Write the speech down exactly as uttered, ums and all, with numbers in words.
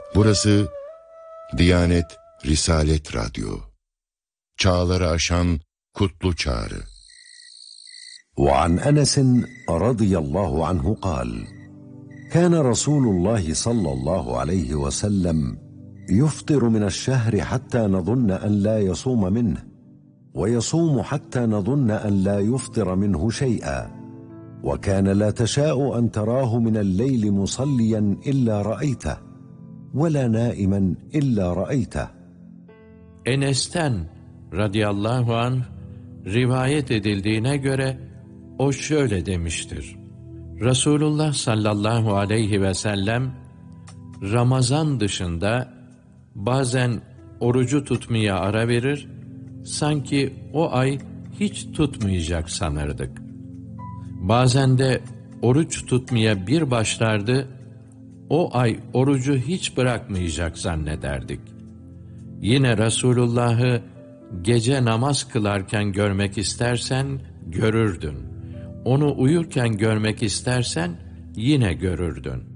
Burası Diyanet Risalet Radyo. Çağları aşan kutlu çağrı. وعن أنس رضي الله عنه قال: كان رسول الله صلى الله عليه وسلم يفطر من الشهر حتى نظن أن لا يصوم منه، ويصوم حتى نظن أن لا يفطر منه شيئا، وكان لا تشاء أن تراه من الليل مصليا إلا رأيته، ولا نائما إلا رأيته. Enes'ten radıyallahu anh rivayet edildiğine göre o şöyle demiştir: Resulullah sallallahu aleyhi ve sellem Ramazan dışında bazen orucu tutmaya ara verir, sanki o ay hiç tutmayacak sanırdık. Bazen de oruç tutmaya bir başlardı, o ay orucu hiç bırakmayacak zannederdik. Yine Resulullah'ı gece namaz kılarken görmek istersen görürdün. Onu uyurken görmek istersen yine görürdün.